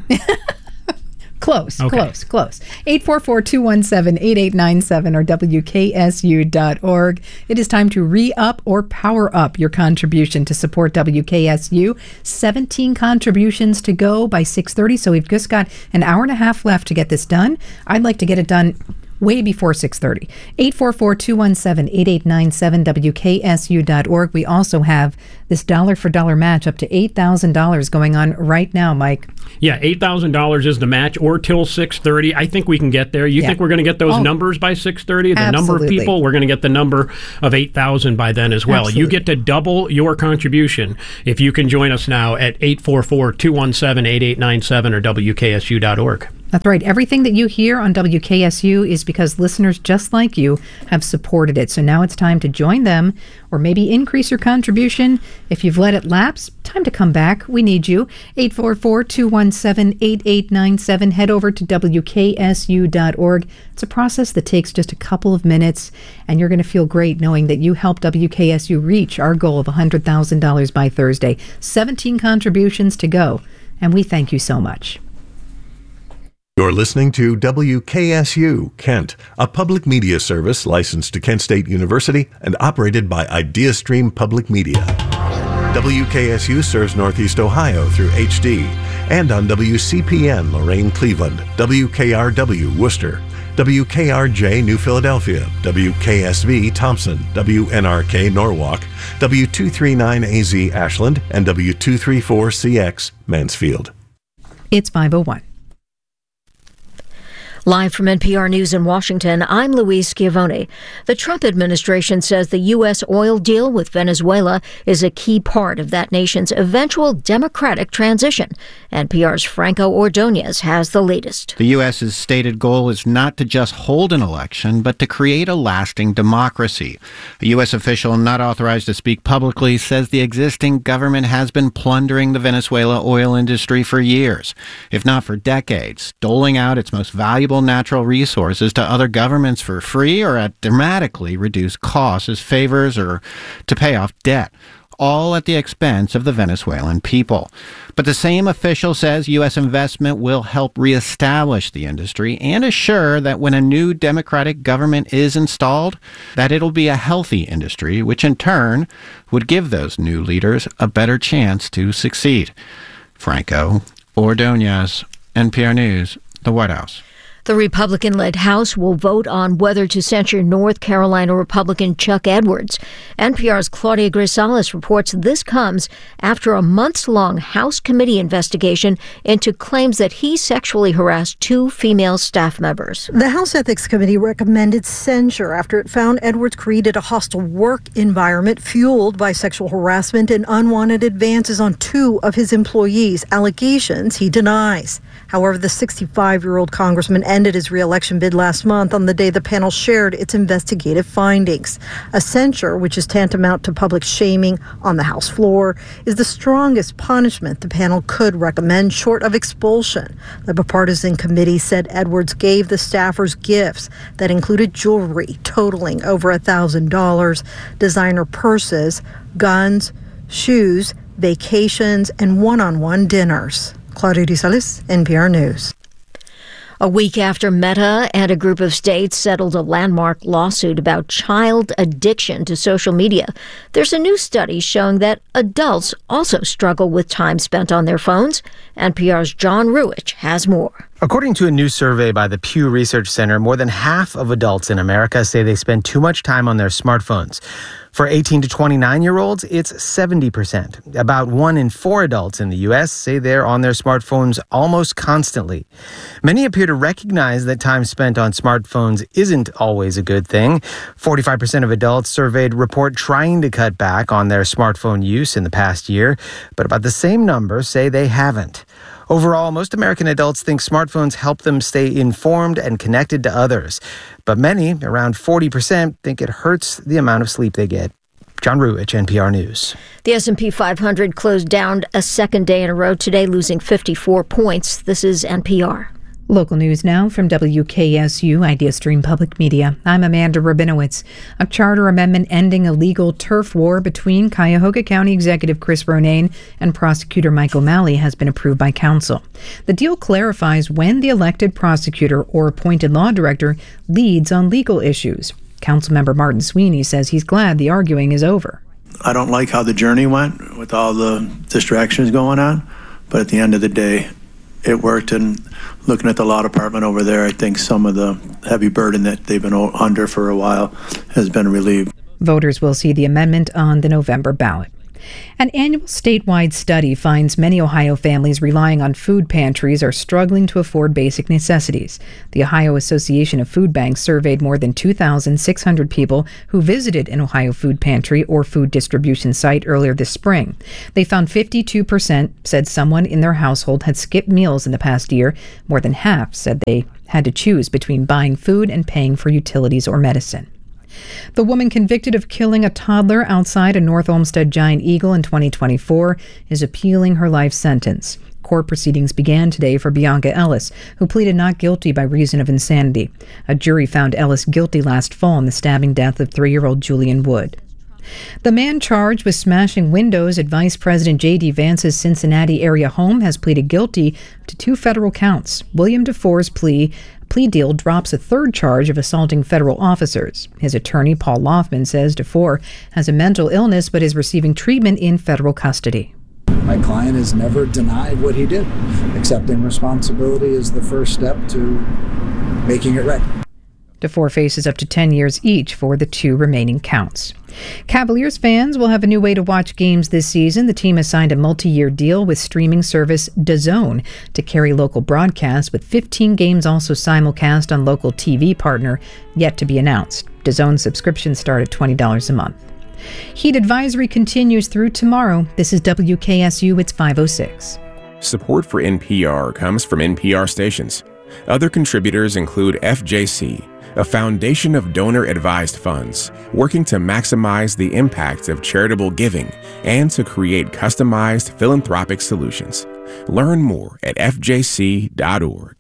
C: Close,
D: Okay.
C: close, close. eight four four, two one seven, eight eight nine seven or W K S U dot org. It is time to re-up or power up your contribution to support W K S U. seventeen contributions to go by six thirty, so we've just got an hour and a half left to get this done. I'd like to get it done way before six thirty. eight four four, two one seven, eight eight nine seven, W K S U dot org. We also have this dollar for dollar match up to eight thousand dollars going on right now, Mike.
D: Yeah, eight thousand dollars is the match, or till six thirty. I think we can get there. You
C: Yeah.
D: think we're going to get those
C: Oh.
D: numbers by six thirty? The number of
C: Absolutely.
D: people, we're going to get the number of eight thousand by then as well.
C: Absolutely.
D: You get to double your contribution if you can join us now at eight four four, two one seven, eight eight nine seven or W K S U dot org.
C: That's right. Everything that you hear on W K S U is because listeners just like you have supported it. So now it's time to join them or maybe increase your contribution. If you've let it lapse, time to come back. We need you. eight four four, two one seven, eight eight nine seven. Head over to W K S U dot org. It's a process that takes just a couple of minutes, and you're going to feel great knowing that you helped W K S U reach our goal of one hundred thousand dollars by Thursday. seventeen contributions to go, and we thank you so much.
K: You're listening to W K S U Kent, a public media service licensed to Kent State University and operated by IdeaStream Public Media. W K S U serves Northeast Ohio through H D and on W C P N Lorain Cleveland, W K R W Worcester, W K R J New Philadelphia, W K S V Thompson, W N R K Norwalk, W two thirty-nine A Z Ashland, and W two thirty-four C X Mansfield.
C: It's five oh one.
L: Live from N P R News in Washington, I'm Louise Schiavone. The Trump administration says the U S oil deal with Venezuela is a key part of that nation's eventual democratic transition. N P R's Franco Ordonez has the latest.
M: The U S's stated goal is not to just hold an election, but to create a lasting democracy. A U S official not authorized to speak publicly says the existing government has been plundering the Venezuela oil industry for years, if not for decades, doling out its most valuable natural resources to other governments for free or at dramatically reduced costs as favors or to pay off debt, all at the expense of the Venezuelan people. But the same official says U S investment will help reestablish the industry and assure that when a new democratic government is installed, that it'll be a healthy industry, which in turn would give those new leaders a better chance to succeed. Franco Ordonez, N P R News, the White House.
L: The Republican-led House will vote on whether to censure North Carolina Republican Chuck Edwards. N P R's Claudia Grisales reports this comes after a months-long House committee investigation into claims that he sexually harassed two female staff members.
N: The House Ethics Committee recommended censure after it found Edwards created a hostile work environment fueled by sexual harassment and unwanted advances on two of his employees, allegations he denies. However, the sixty-five-year-old congressman ended his re-election bid last month on the day the panel shared its investigative findings. A censure, which is tantamount to public shaming on the House floor, is the strongest punishment the panel could recommend short of expulsion. The bipartisan committee said Edwards gave the staffers gifts that included jewelry totaling over one thousand dollars, designer purses, guns, shoes, vacations, and one-on-one dinners. Claudia Grisales, N P R News.
L: A week after Meta and a group of states settled a landmark lawsuit about child addiction to social media, there's a new study showing that adults also struggle with time spent on their phones. N P R's John Ruich has more.
O: According to a new survey by the Pew Research Center, more than half of adults in America say they spend too much time on their smartphones. For eighteen to twenty-nine-year-olds, it's seventy percent. About one in four adults in the U S say they're on their smartphones almost constantly. Many appear to recognize that time spent on smartphones isn't always a good thing. forty-five percent of adults surveyed report trying to cut back on their smartphone use in the past year, but about the same number say they haven't. Overall, most American adults think smartphones help them stay informed and connected to others. But many, around forty percent, think it hurts the amount of sleep they get. John Ruich, N P R News.
L: The S and P five hundred closed down a second day in a row today, losing fifty-four points. This is N P R.
C: Local news now from W K S U IdeaStream Public Media. I'm Amanda Rabinowitz. A charter amendment ending a legal turf war between Cuyahoga County Executive Chris Ronayne and prosecutor Mike O'Malley has been approved by council. The deal clarifies when the elected prosecutor or appointed law director leads on legal issues. Councilmember Martin Sweeney says he's glad the arguing is over.
P: I don't like how the journey went with all the distractions going on, but at the end of the day, it worked. And looking at the law department over there, I think some of the heavy burden that they've been under for a while has been relieved.
C: Voters will see the amendment on the November ballot. An annual statewide study finds many Ohio families relying on food pantries are struggling to afford basic necessities. The Ohio Association of Food Banks surveyed more than two thousand six hundred people who visited an Ohio food pantry or food distribution site earlier this spring. They found fifty-two percent said someone in their household had skipped meals in the past year. More than half said they had to choose between buying food and paying for utilities or medicine. The woman convicted of killing a toddler outside a North Olmsted Giant Eagle in twenty twenty-four is appealing her life sentence. Court proceedings began today for Bianca Ellis, who pleaded not guilty by reason of insanity. A jury found Ellis guilty last fall in the stabbing death of three-year-old Julian Wood. The man charged with smashing windows at Vice President J D. Vance's Cincinnati area home has pleaded guilty to two federal counts. William DeFore's plea plea deal drops a third charge of assaulting federal officers. His attorney, Paul Loffman, says DeFore has a mental illness but is receiving treatment in federal custody.
Q: My client has never denied what he did. Accepting responsibility is the first step to making it right.
C: DeFore faces up to ten years each for the two remaining counts. Cavaliers fans will have a new way to watch games this season. The team has signed a multi-year deal with streaming service DAZN to carry local broadcasts, with fifteen games also simulcast on local T V partner yet to be announced. DAZN subscriptions start at twenty dollars a month. Heat advisory continues through tomorrow. This is W K S U. It's five oh six.
R: Support for N P R comes from N P R stations. Other contributors include F J C, a foundation of donor-advised funds working to maximize the impact of charitable giving and to create customized philanthropic solutions. Learn more at F J C dot org.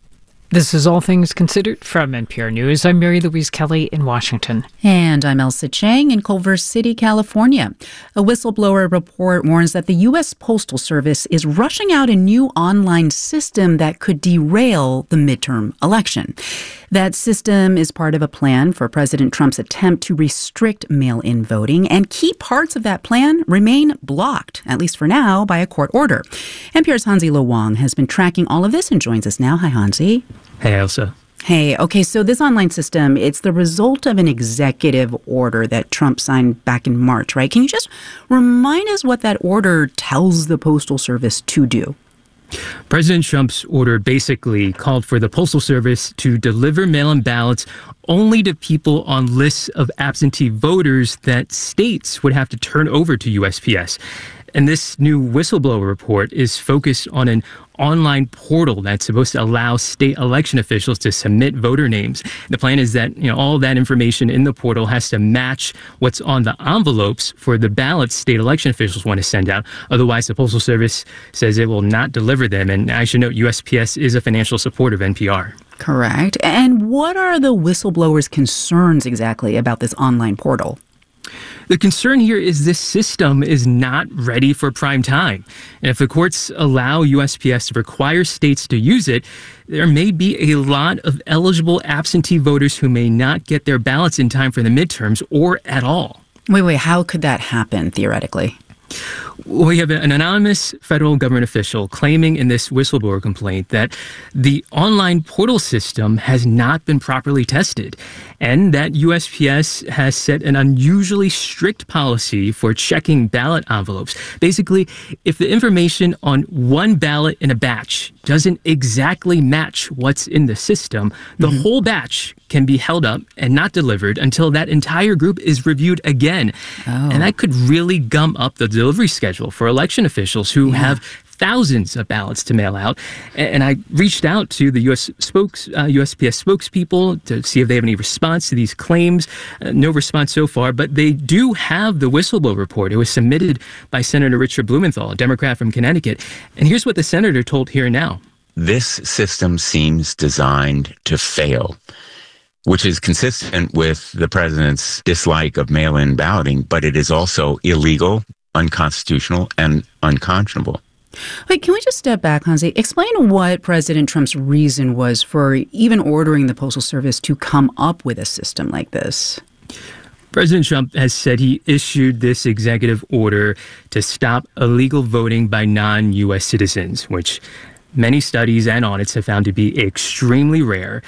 B: This is All Things Considered from N P R News. I'm Mary Louise Kelly in Washington.
H: And I'm Elsa Chang in Culver City, California. A whistleblower report warns that the U S Postal Service is rushing out a new online system that could derail the midterm election. That system is part of a plan for President Trump's attempt to restrict mail-in voting, and key parts of that plan remain blocked, at least for now, by a court order. N P R's Hansi Lo Wang has been tracking all of this and joins us now. Hi, Hansi.
S: Hey, Elsa.
H: Hey, okay, so this online system, it's the result of an executive order that Trump signed back in March, right? Can you just remind us what that order tells the Postal Service to do?
S: President Trump's order basically called for the Postal Service to deliver mail-in ballots only to people on lists of absentee voters that states would have to turn over to U S P S. And this new whistleblower report is focused on an online portal that's supposed to allow state election officials to submit voter names. The plan is that, you know, all that information in the portal has to match what's on the envelopes for the ballots state election officials want to send out. Otherwise, the Postal Service says it will not deliver them. And I should note, U S P S is a financial supporter of N P R.
H: Correct. And what are the whistleblowers' concerns exactly about this online portal?
S: The concern here is this system is not ready for prime time. And if the courts allow U S P S to require states to use it, there may be a lot of eligible absentee voters who may not get their ballots in time for the midterms or at all.
H: Wait, wait, how could that happen theoretically?
S: We have an anonymous federal government official claiming in this whistleblower complaint that the online portal system has not been properly tested and that U S P S has set an unusually strict policy for checking ballot envelopes. Basically, if the information on one ballot in a batch doesn't exactly match what's in the system, the mm-hmm. whole batch can be held up and not delivered until that entire group is reviewed again. Oh. And that could really gum up the delivery schedule for election officials who yeah. have thousands of ballots to mail out. And I reached out to the U S spokes, uh, U S P S spokespeople to see if they have any response to these claims. Uh, no response so far, but they do have the whistleblower report. It was submitted by Senator Richard Blumenthal, a Democrat from Connecticut. And here's what the senator told Here and Now.
A: This system seems designed to fail, which is consistent with the president's dislike of mail-in balloting, but it is also illegal, unconstitutional, and unconscionable.
H: Wait, can we just step back, Hansi? Explain what President Trump's reason was for even ordering the Postal Service to come up with a system like this.
S: President Trump has said he issued this executive order to stop illegal voting by non-U S citizens, which many studies and audits have found to be extremely rare.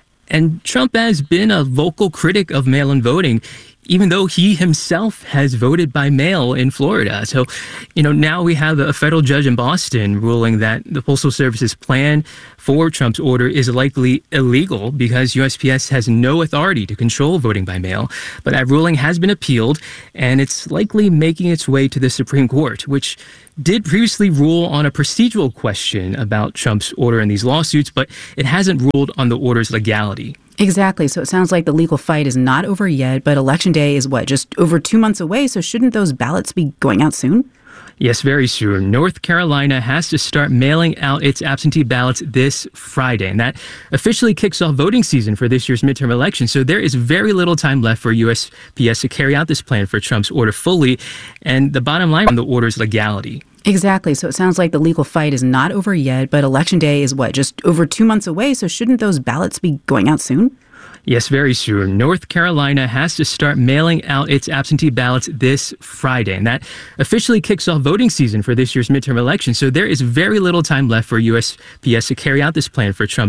S: And Trump has been a vocal critic of mail-in voting, even though he himself has voted by mail in Florida. So, you know, now we have a federal judge in Boston ruling that the Postal Service's plan for Trump's order is likely illegal because U S P S has no authority to control voting by mail. But that ruling has been appealed, and it's likely making its way to the Supreme Court, which did previously rule on a procedural question about Trump's order in these lawsuits, but it hasn't ruled on the order's legality.
H: Exactly. So it sounds like the legal fight is not over yet, but Election Day is what, just over two months away? So shouldn't those ballots be going out soon?
S: Yes, very soon. North Carolina has to start mailing out its absentee ballots this Friday, and that officially kicks off voting season for this year's midterm election. So there is very little time left for U S P S to carry out this plan for Trump's order fully, and the bottom line on the order's legality.
H: Exactly. So it sounds like the legal fight is not over yet, but Election Day is what, just over two months away? So shouldn't those ballots be going out soon?
S: Yes, very soon. North Carolina has to start mailing out its absentee ballots this Friday, and that officially kicks off voting season for this year's midterm election. So there is very little time left for U S P S to carry out this plan for Trump.